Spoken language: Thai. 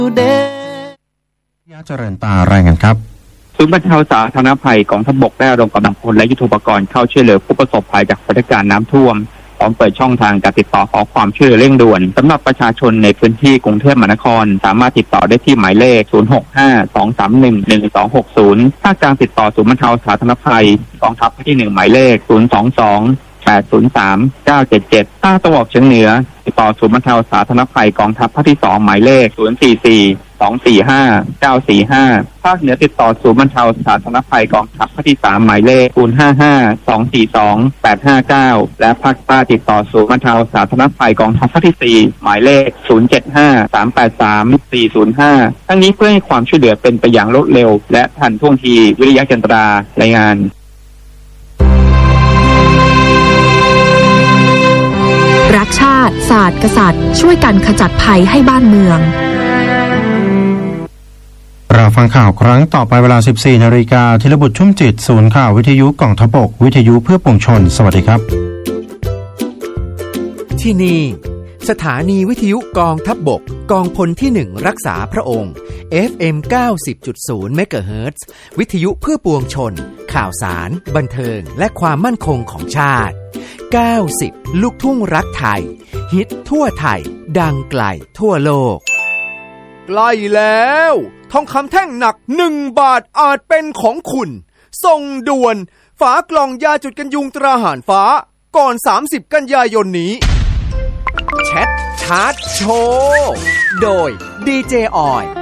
ยาเจริญตารายงานครับศูนย์บรรเทาสาธารณภัยกองทัพบกได้ระดมกำลังพลและยุทโธปกรณ์เข้าช่วยเหลือผู้ประสบภัยจากสถานการณ์น้ำท่วมพร้อมเปิดช่องทางการติดต่อขอความช่วยเหลือเร่งด่วนสำหรับประชาชนในพื้นที่กรุงเทพมหานครสามารถติดต่อได้ที่หมายเลข 0652311260 ภาคกลางติดต่อศูนย์บรรเทาสาธารณภัยกองทัพภาคที่ 1หมายเลข 022-803-977 ภาคตะวันออกเฉียงเหนือติดต่อศูนย์บรรเทาสาธารณภัยกองทัพภาคที่ 2หมายเลข 044-245-945 ภาคเหนือติดต่อศูนย์บรรเทาสาธารณภัยกองทัพภาคที่ 3หมายเลข 055-242-859 และภาคใต้ติดต่อศูนย์บรรเทาสาธารณภัยกองทัพภาคที่ 4หมายเลข 075-383-405 ทั้งนี้เพื่อให้ความช่วยเหลือเป็นไปอย่างรวดเร็วและทันท่วงทีวิริยะจันตรารายงานรักชาติศาสตร์กษัตริย์ช่วยกันขจัดภัยให้บ้านเมืองเราฟังข่าวครั้งต่อไปเวลา 14:00 น.ธีรบุตรชุ่มจิตศูนย์ข่าววิทยุกองทัพบกวิทยุเพื่อปวงชนสวัสดีครับที่นี่สถานีวิทยุกองทัพบกกองพลที่1รักษาพระองค์ FM 90.0 เมกะเฮิรตซ์วิทยุเพื่อปวงชนข่าวสารบันเทิงและความมั่นคงของชาติ90ลูกทุ่งรักไทยฮิตทั่วไทยดังไกลทั่วโลกใกล้แล้วทองคำแท่งหนัก1 บาทอาจเป็นของคุณส่งด่วนฝากล่องยาจุดกันยุงตราหารฟ้าก่อน30 กันยายนนี้แชทชาร์จโชว์โดยดีเจออย